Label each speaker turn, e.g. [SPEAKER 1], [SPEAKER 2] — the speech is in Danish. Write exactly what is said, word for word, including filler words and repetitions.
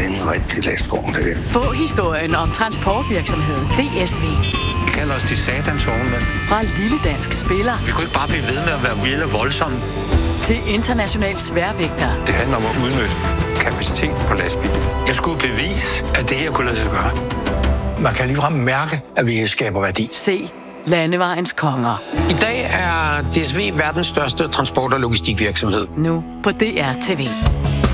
[SPEAKER 1] en rigtig læstvogn, det her.
[SPEAKER 2] Få historien om transportvirksomheden D S V.
[SPEAKER 3] Kald os de satans vognmænd.
[SPEAKER 2] Fra lille dansk spiller
[SPEAKER 3] Vi kunne ikke bare blive ved med at være vilde og voldsomme.
[SPEAKER 2] til international sværvægter.
[SPEAKER 1] Det handler om at udnytte kapaciteten på lastbilen.
[SPEAKER 3] Jeg skulle bevise, at det her kunne lade sig gøre.
[SPEAKER 1] Man kan ligefrem mærke, at vi skaber værdi.
[SPEAKER 2] Se Landevejens konger.
[SPEAKER 3] I dag er D S V verdens største transport- og logistikvirksomhed.
[SPEAKER 2] Nu på D R T V.